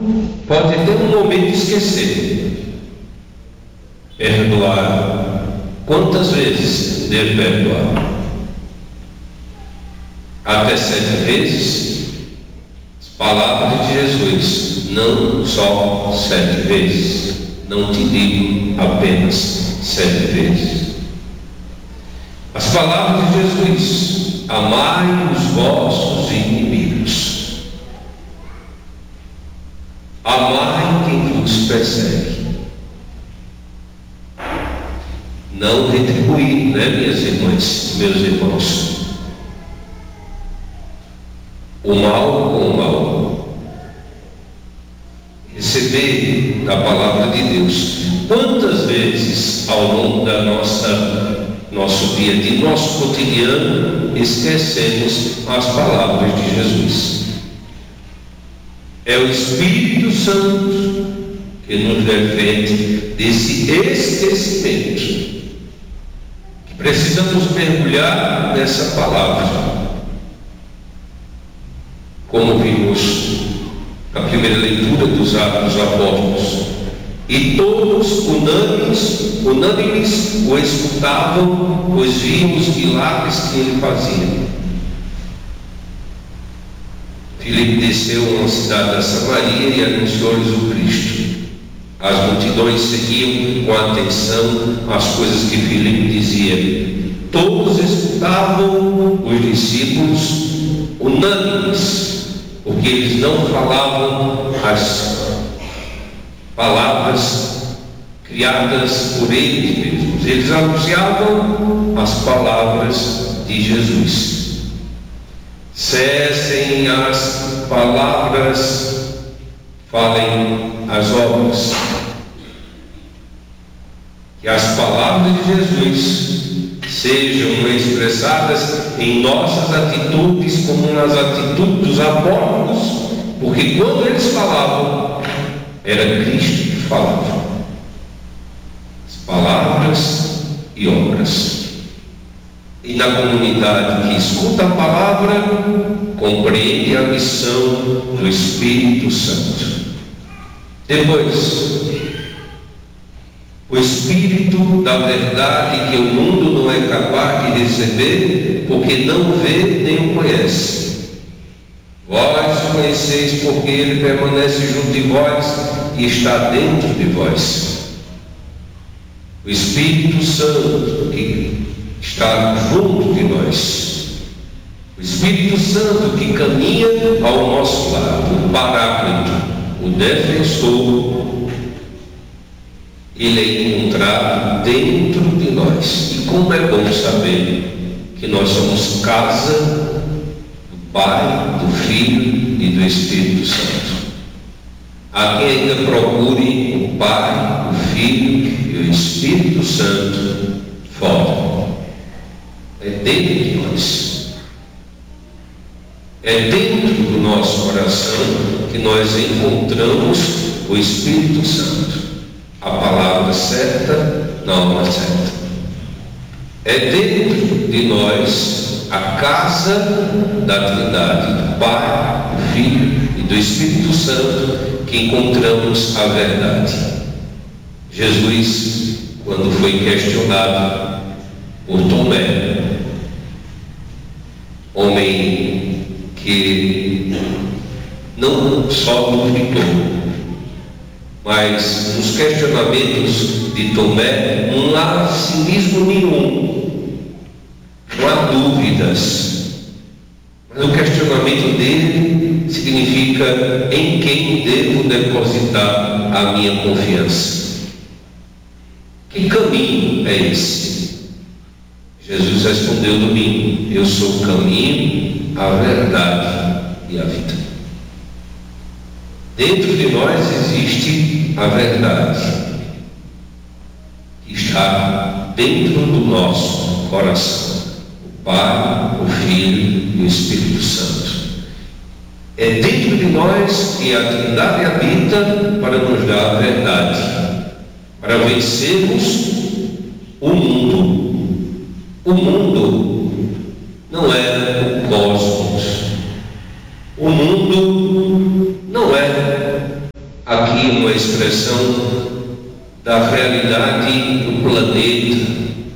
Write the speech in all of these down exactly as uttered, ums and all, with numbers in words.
pode ter um momento esquecer. Perdoar. Quantas vezes devo perdoar? Até sete vezes? As palavras de Jesus, não só sete vezes. Não te digo apenas sete vezes. As palavras de Jesus: amai os vossos inimigos. Amai quem vos persegue. Não retribuir, né, minhas irmãs, meus irmãos? O mal com o mal. Receber da palavra de Deus. Quantas vezes ao longo da nossa nosso dia a dia, nosso cotidiano, esquecemos as palavras de Jesus? É o Espírito Santo que nos defende desse esquecimento. Precisamos mergulhar nessa palavra. Como vimos na primeira leitura dos Atos dos Apóstolos, e todos unânimes, unânimes o escutavam, pois viam os milagres que ele fazia. Filipe desceu a uma cidade da Samaria e anunciou-lhes o Cristo. As multidões seguiam com atenção as coisas que Filipe dizia. Todos escutavam os discípulos unânimes, porque eles não falavam as palavras criadas por eles mesmos. Eles anunciavam as palavras de Jesus. Cessem as palavras, falem as obras. Que as palavras de Jesus sejam expressadas em nossas atitudes como nas atitudes dos apóstolos, porque quando eles falavam, era Cristo que falava. As palavras e obras. E na comunidade que escuta a palavra, compreende a missão do Espírito Santo. Depois, o Espírito da verdade que o mundo não é capaz de receber, porque não vê nem o conhece. Vós o conheceis porque ele permanece junto de vós e está dentro de vós. O Espírito Santo que está junto de nós. O Espírito Santo que caminha ao nosso lado, o Paráclito, o defensor, ele é encontrado dentro de nós. E como é bom saber que nós somos casa do Pai, do Filho e do Espírito Santo. Há quem ainda procure o Pai, o Filho e o Espírito Santo fora. É dentro de nós. É dentro do nosso coração que nós encontramos o Espírito Santo. A palavra certa na hora certa. É dentro de nós a casa da Trindade, do Pai, do Filho e do Espírito Santo, que encontramos a verdade. Jesus, quando foi questionado por Tomé, homem que não só duvidou, mas nos questionamentos de Tomé não há cinismo nenhum, não há dúvidas, mas o questionamento dele significa: em quem devo depositar a minha confiança? Que caminho é esse? Jesus respondeu domingo: eu sou o caminho, a verdade e a vida. Dentro de nós existe a verdade, que está dentro do nosso coração, o Pai, o Filho e o Espírito Santo. É dentro de nós que a Trindade habita para nos dar a verdade, para vencermos o mundo. O mundo não é o cosmos. O mundo não é aqui uma expressão da realidade do planeta,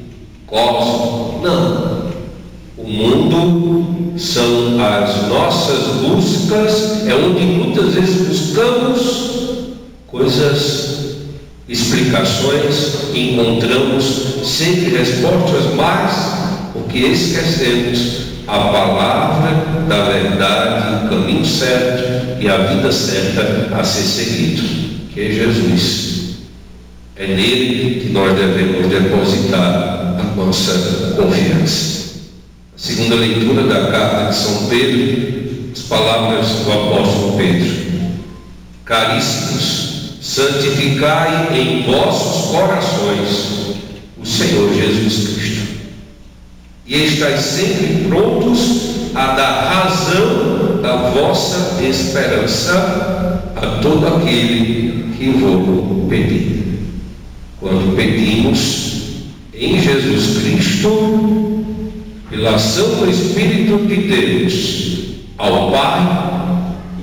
cosmos. Não. O mundo são as nossas buscas, é onde muitas vezes buscamos coisas, explicações, encontramos sempre respostas, mas porque esquecemos a palavra da verdade, o caminho certo e a vida certa a ser seguido, que é Jesus. É nele que nós devemos depositar a nossa confiança. A segunda leitura da carta de São Pedro, as palavras do apóstolo Pedro: caríssimos, santificai em vossos corações o Senhor Jesus Cristo, e estais sempre prontos a dar razão da vossa esperança a todo aquele que vos pedir. Quando pedimos em Jesus Cristo, pela ação do Espírito de Deus ao Pai,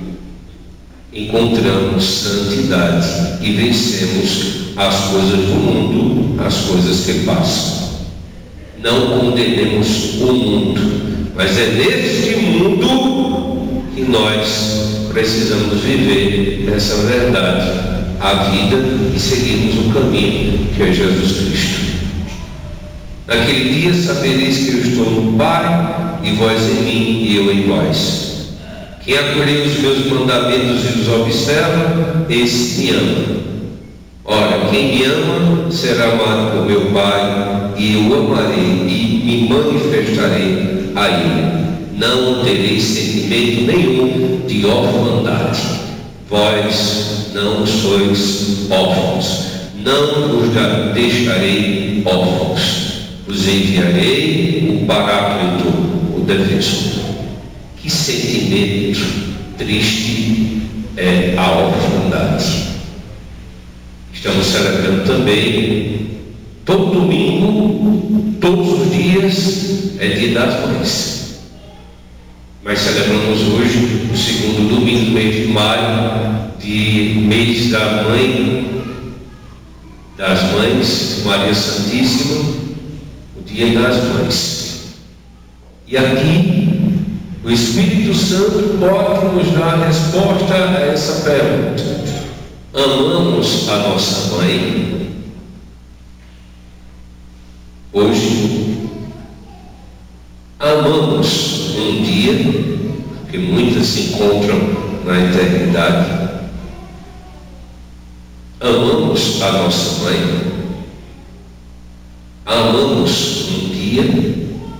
encontramos santidade e vencemos as coisas do mundo, as coisas que passam. Não condenemos o mundo, mas é neste mundo que nós precisamos viver essa verdade, a vida, e seguirmos o caminho que é Jesus Cristo. Naquele dia sabereis que eu estou no Pai, e vós em mim, e eu em vós. Quem acolheu os meus mandamentos e os observa, esse me ama. Ora, quem me ama será amado por meu Pai, e eu amarei e me manifestarei a ele. Não tereis sentimento nenhum de orfandade. Vós não sois órfãos, não vos deixarei órfãos. Vos enviarei o Paráclito, o defensor. Que sentimento triste é a orfandade. Estamos celebrando também, todo domingo, todos os dias, é Dia das Mães. Mas celebramos hoje, o segundo domingo do mês de maio, de mês da Mãe, das Mães, Maria Santíssima, o Dia das Mães. E aqui, o Espírito Santo pode nos dar a resposta a essa pergunta: amamos a nossa mãe? Hoje, amamos um dia, porque muitas se encontram na eternidade. Amamos a nossa mãe? Amamos um dia?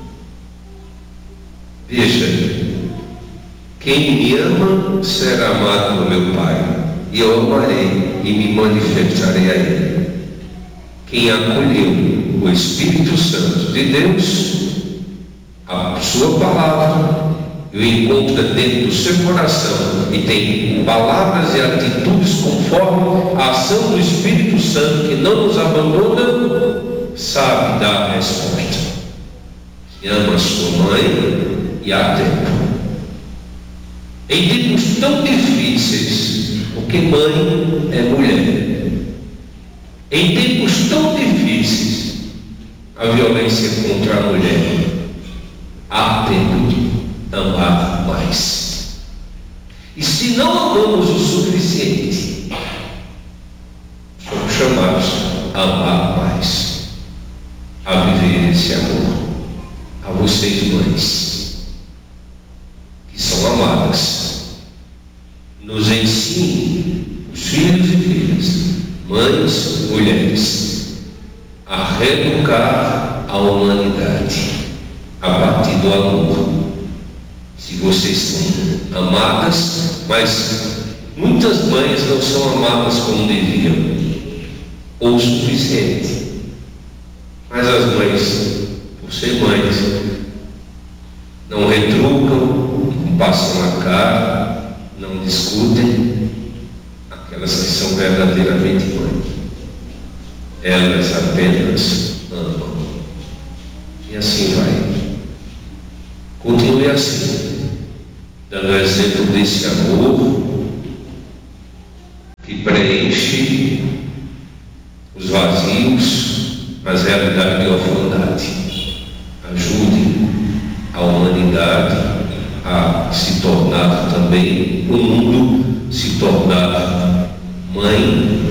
Veja, quem me ama será amado por meu Pai, e eu amarei e me manifestarei a ele. Quem acolheu o Espírito Santo de Deus, a sua palavra, e o encontra dentro do seu coração, e tem palavras e atitudes conforme a ação do Espírito Santo, que não nos abandona, sabe dar a resposta. Que ama a sua mãe, e há tempo. Em tempos tão difíceis, porque mãe é mulher. Em tempos tão difíceis, a violência contra a mulher, há tempo de amar mais. E se não amamos o suficiente, somos chamados a amar mais, a viver esse amor. A vocês, mães, que são amadas, nos ensinem, os filhos e filhas, mães, mulheres, a reeducar a humanidade a partir do amor. Se vocês são amadas, mas muitas mães não são amadas como deviam, ou o suficiente. Mas as mães, por ser mães, não retrucam, não passam a cara, não discutem. Aquelas que são verdadeiramente mães, elas apenas amam. E assim vai. Continue assim, dando exemplo desse amor, que preenche os vazios, mas realidade de orfandade. Ajude a humanidade a se tornar também, o mundo se tornar mãe,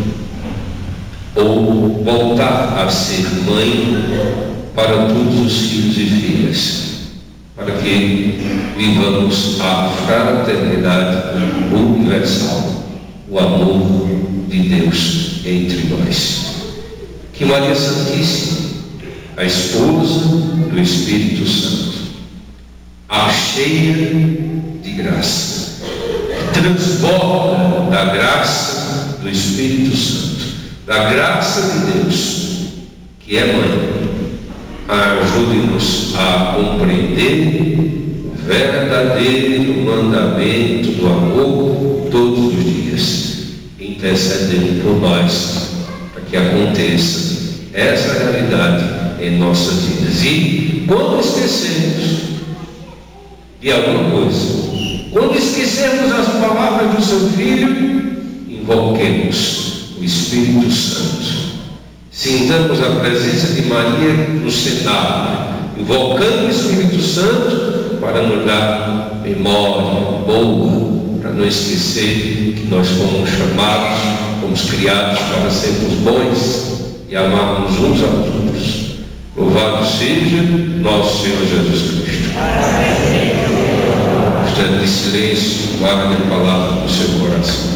ou voltar a ser mãe para todos os filhos e filhas, para que vivamos a fraternidade universal, o amor de Deus entre nós. Que Maria Santíssima, a esposa do Espírito Santo, a cheia de graça, transborda da graça do Espírito Santo, da graça de Deus, que é mãe, ajude-nos a compreender o verdadeiro mandamento do amor todos os dias, intercedendo por nós, para que aconteça essa realidade em nossas vidas. E quando esquecemos de alguma coisa, quando esquecermos as palavras do seu Filho, invoquemos o Espírito Santo. Sintamos a presença de Maria no cenário, invocando o Espírito Santo para nos dar memória boa, para não esquecer que nós fomos chamados, fomos criados para sermos bons e amarmos uns aos outros. Louvado seja nosso Senhor Jesus Cristo. Instante de silêncio, guarde a palavra no seu coração.